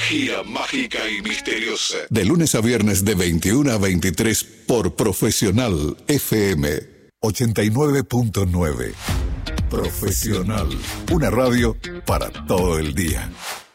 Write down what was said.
energía mágica y misteriosa. De lunes a viernes de 21 a 23 por Profesional FM 89.9. Profesional, una radio para todo el día.